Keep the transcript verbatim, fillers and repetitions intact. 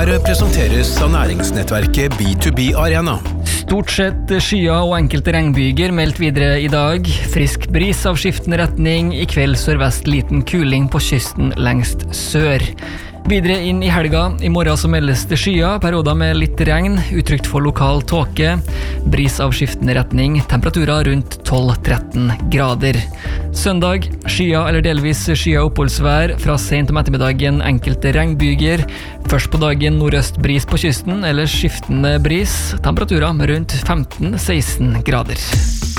Her presenteres av næringsnettverket B to B Arena. Stort sett skyer og enkelte regnbyger meldt videre i dag. Frisk bris av skiftende retning. I kveld sørvest liten kuling på kysten lengst sør. Videre inn i helga. I morgen så meldes det skyer, perioder med litt regn, utrygt for lokal tåke. Bris av skiftende retning, temperaturer rundt tolv til tretten grader. Søndag, skyer eller delvis skyer oppholdsvær, fra sent om ettermiddagen enkelte regnbyger. Først på dagen nordøst bris på kysten, eller skiftende bris, temperaturer rundt femten til seksten grader.